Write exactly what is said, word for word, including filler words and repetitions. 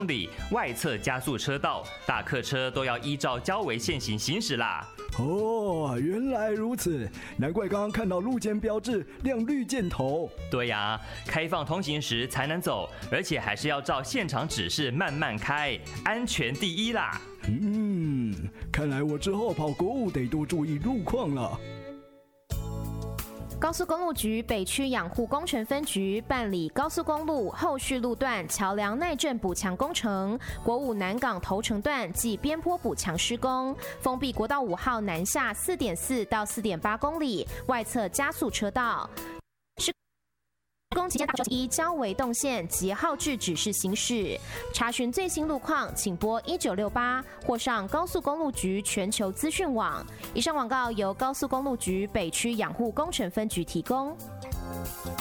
里，外侧加速车道，大客车都要依照交维线型行驶啦。 哦，原来如此，难怪刚刚看到路肩标志亮绿箭头。 对呀、啊，开放通行时才能走，而且还是要照现场指示慢慢开，安全第一啦。 嗯，看来我之后跑国五得多注意路况了。 高速公路局北区养护工程分局办理高速公路后续路段桥梁耐震补强工程，国五南港头城段及边坡补强施工，封闭国道五号南下 四点四 到 四点八 公里外侧加速车道。施工期间依交维动线及号志指示行驶。查询最新路况，请拨一九六八或上高速公路局全球资讯网。以上广告由高速公路局北区养护工程分局提供。